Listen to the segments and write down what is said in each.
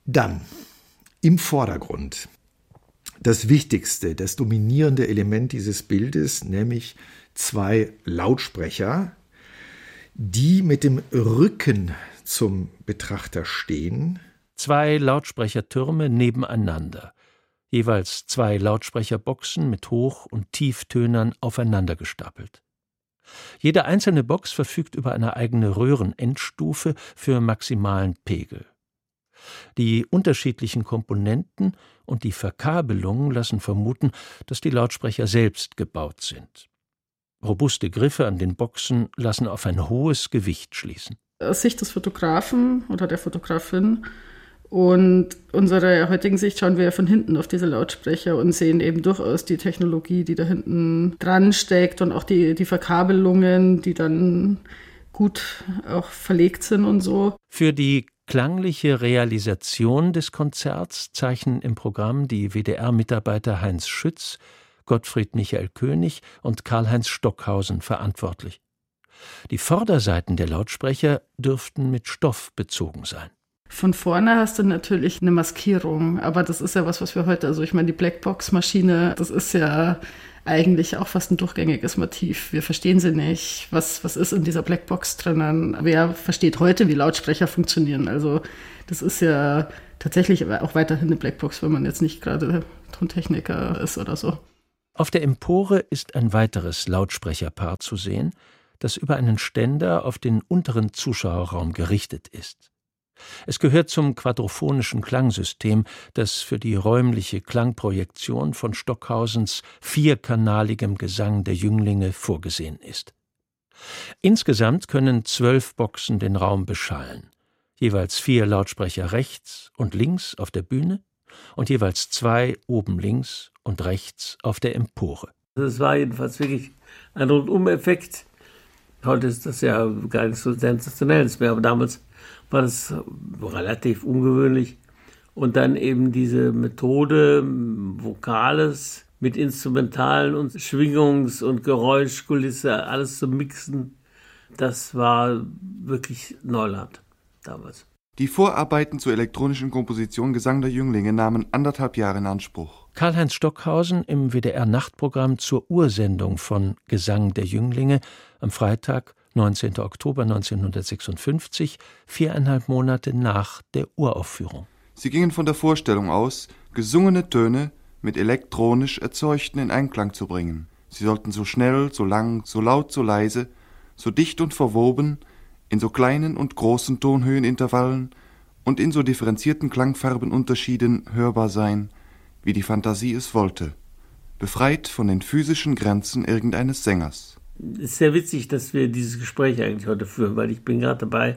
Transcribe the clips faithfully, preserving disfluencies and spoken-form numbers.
Dann im Vordergrund das wichtigste, das dominierende Element dieses Bildes, nämlich zwei Lautsprecher, die mit dem Rücken zum Betrachter stehen. Zwei Lautsprechertürme nebeneinander, jeweils zwei Lautsprecherboxen mit Hoch- und Tieftönern aufeinander gestapelt. Jede einzelne Box verfügt über eine eigene Röhrenendstufe für maximalen Pegel. Die unterschiedlichen Komponenten und die Verkabelungen lassen vermuten, dass die Lautsprecher selbst gebaut sind. Robuste Griffe an den Boxen lassen auf ein hohes Gewicht schließen. Aus Sicht des Fotografen oder der Fotografin und unserer heutigen Sicht schauen wir ja von hinten auf diese Lautsprecher und sehen eben durchaus die Technologie, die da hinten dran steckt und auch die, die Verkabelungen, die dann gut auch verlegt sind und so. Für die klangliche Realisation des Konzerts zeichnen im Programm die W D R-Mitarbeiter Heinz Schütz, Gottfried Michael König und Karl-Heinz Stockhausen verantwortlich. Die Vorderseiten der Lautsprecher dürften mit Stoff bezogen sein. Von vorne hast du natürlich eine Maskierung, aber das ist ja was, was wir heute, also ich meine, die Blackbox-Maschine, das ist ja eigentlich auch fast ein durchgängiges Motiv. Wir verstehen sie nicht. Was, was ist in dieser Blackbox drinnen? Wer versteht heute, wie Lautsprecher funktionieren? Also das ist ja tatsächlich auch weiterhin eine Blackbox, wenn man jetzt nicht gerade Tontechniker ist oder so. Auf der Empore ist ein weiteres Lautsprecherpaar zu sehen, das über einen Ständer auf den unteren Zuschauerraum gerichtet ist. Es gehört zum quadrophonischen Klangsystem, das für die räumliche Klangprojektion von Stockhausens vierkanaligem Gesang der Jünglinge vorgesehen ist. Insgesamt können zwölf Boxen den Raum beschallen, jeweils vier Lautsprecher rechts und links auf der Bühne und jeweils zwei oben links und rechts auf der Empore. Das war jedenfalls wirklich ein Rundum-Effekt. Heute ist das ja gar nicht so sensationell mehr, aber damals war das relativ ungewöhnlich. Und dann eben diese Methode, Vokales mit Instrumentalen und Schwingungs- und Geräuschkulisse, alles zu mixen, das war wirklich Neuland damals. Die Vorarbeiten zur elektronischen Komposition Gesang der Jünglinge nahmen anderthalb Jahre in Anspruch. Karl-Heinz Stockhausen im W D R-Nachtprogramm zur Ursendung von Gesang der Jünglinge am Freitag, neunzehnten Oktober neunzehnhundertsechsundfünfzig, viereinhalb Monate nach der Uraufführung. Sie gingen von der Vorstellung aus, gesungene Töne mit elektronisch erzeugten in Einklang zu bringen. Sie sollten so schnell, so lang, so laut, so leise, so dicht und verwoben, in so kleinen und großen Tonhöhenintervallen und in so differenzierten Klangfarbenunterschieden hörbar sein, wie die Fantasie es wollte, befreit von den physischen Grenzen irgendeines Sängers. Es ist sehr witzig, dass wir dieses Gespräch eigentlich heute führen, weil ich bin gerade dabei,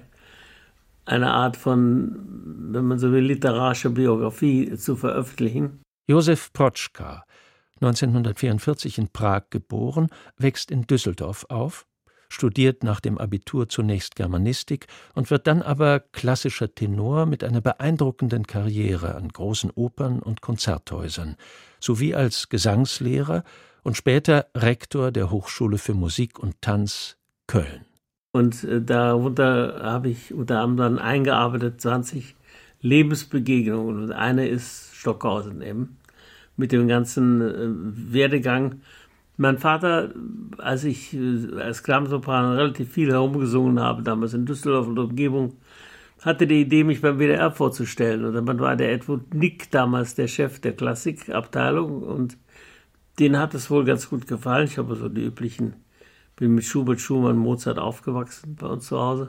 eine Art von, wenn man so will, literarische Biografie zu veröffentlichen. Josef Protschka, neunzehnhundertvierundvierzig in Prag geboren, wächst in Düsseldorf auf, studiert nach dem Abitur zunächst Germanistik und wird dann aber klassischer Tenor mit einer beeindruckenden Karriere an großen Opern und Konzerthäusern, sowie als Gesangslehrer und später Rektor der Hochschule für Musik und Tanz Köln. Und äh, darunter habe ich unter anderem eingearbeitet zwanzig Lebensbegegnungen. Und eine ist Stockhausen eben, mit dem ganzen äh, Werdegang. Mein Vater, als ich äh, als Klammsopran relativ viel herumgesungen habe, damals in Düsseldorf und Umgebung, hatte die Idee, mich beim W D R vorzustellen. Und dann war der Edward Nick damals der Chef der Klassikabteilung und denen hat es wohl ganz gut gefallen. Ich habe so die üblichen, bin mit Schubert, Schumann, Mozart aufgewachsen bei uns zu Hause.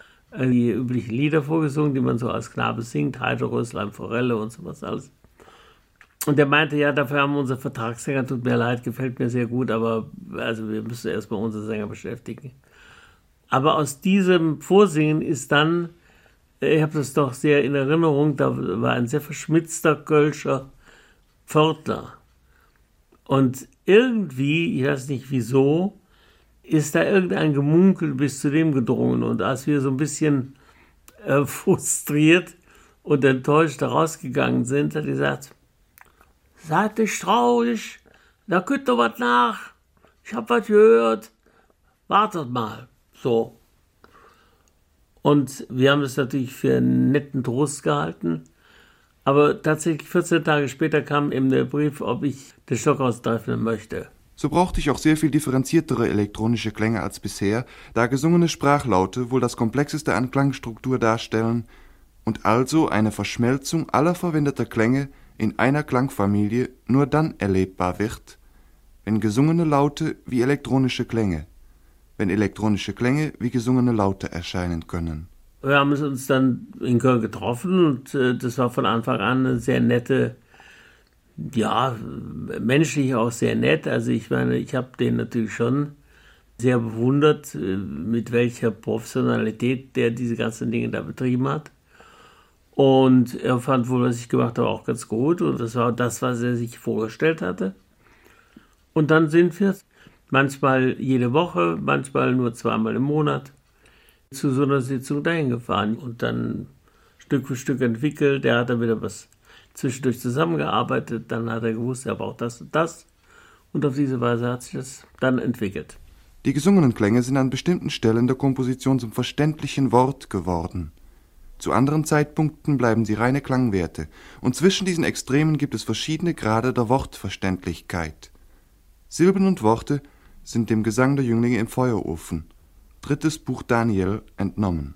Die üblichen Lieder vorgesungen, die man so als Knabe singt, Heide, Röslein, Forelle und sowas alles. Und der meinte, ja, dafür haben wir unsere Vertragssänger, tut mir leid, gefällt mir sehr gut, aber also wir müssen erstmal unsere Sänger beschäftigen. Aber aus diesem Vorsingen ist dann, ich habe das doch sehr in Erinnerung, da war ein sehr verschmitzter Kölscher Pförtner. Und irgendwie, ich weiß nicht wieso, ist da irgendein Gemunkel bis zu dem gedrungen. Und als wir so ein bisschen äh, frustriert und enttäuscht da rausgegangen sind, hat er gesagt, seid nicht traurig, da könnt ihr was nach, ich hab was gehört, wartet mal. So. Und wir haben das natürlich für einen netten Trost gehalten Aber tatsächlich vierzehn Tage später kam eben der Brief, ob ich den Stockhaus treffen möchte. So brauchte ich auch sehr viel differenziertere elektronische Klänge als bisher, da gesungene Sprachlaute wohl das komplexeste an Klangstruktur darstellen und also eine Verschmelzung aller verwendeter Klänge in einer Klangfamilie nur dann erlebbar wird, wenn gesungene Laute wie elektronische Klänge, wenn elektronische Klänge wie gesungene Laute erscheinen können. Wir haben uns dann in Köln getroffen und äh, das war von Anfang an eine sehr nette, ja, menschlich auch sehr nett. Also ich meine, ich habe den natürlich schon sehr bewundert, äh, mit welcher Professionalität der diese ganzen Dinge da betrieben hat. Und er fand wohl, was ich gemacht habe, auch ganz gut. Und das war das, was er sich vorgestellt hatte. Und dann sind wir manchmal jede Woche, manchmal nur zweimal im Monat zu so einer Sitzung dahin gefahren und dann Stück für Stück entwickelt. Der hat dann wieder was zwischendurch zusammengearbeitet, dann hat er gewusst, er braucht das und das und auf diese Weise hat sich das dann entwickelt. Die gesungenen Klänge sind an bestimmten Stellen der Komposition zum verständlichen Wort geworden. Zu anderen Zeitpunkten bleiben sie reine Klangwerte und zwischen diesen Extremen gibt es verschiedene Grade der Wortverständlichkeit. Silben und Worte sind dem Gesang der Jünglinge im Feuerofen, drittes Buch Daniel, entnommen.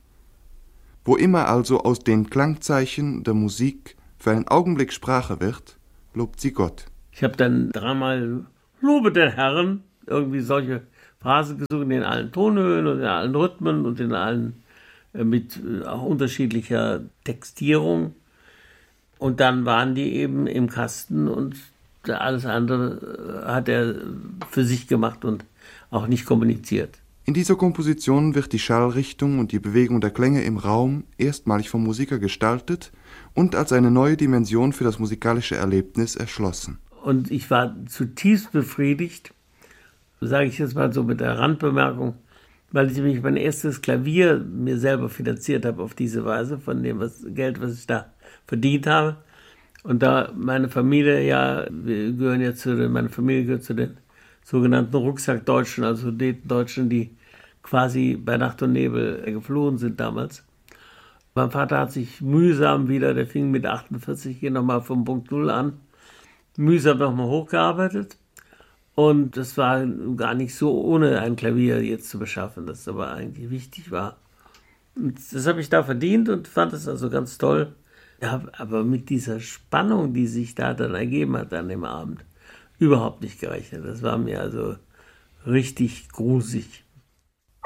Wo immer also aus den Klangzeichen der Musik für einen Augenblick Sprache wird, lobt sie Gott. Ich habe dann dreimal Lobe den Herrn, irgendwie solche Phrasen gesungen in allen Tonhöhen und in allen Rhythmen und in allen äh, mit äh, auch unterschiedlicher Textierung. Und dann waren die eben im Kasten und alles andere hat er für sich gemacht und auch nicht kommuniziert. In dieser Komposition wird die Schallrichtung und die Bewegung der Klänge im Raum erstmalig vom Musiker gestaltet und als eine neue Dimension für das musikalische Erlebnis erschlossen. Und ich war zutiefst befriedigt, sage ich jetzt mal so mit der Randbemerkung, weil ich nämlich mein erstes Klavier mir selber finanziert habe auf diese Weise, von dem was, Geld, was ich da verdient habe. Und da meine Familie ja, wir gehören ja zu den, meine Familie gehört zu den sogenannten Rucksackdeutschen, also den Deutschen, die quasi bei Nacht und Nebel geflohen sind damals. Mein Vater hat sich mühsam wieder, der fing mit achtundvierzig hier nochmal vom Punkt Null an, mühsam nochmal hochgearbeitet. Und das war gar nicht so ohne ein Klavier jetzt zu beschaffen, das aber eigentlich wichtig war. Und das habe ich da verdient und fand es also ganz toll. Ja, aber mit dieser Spannung, die sich da dann ergeben hat an dem Abend, überhaupt nicht gerechnet. Das war mir also richtig gruselig.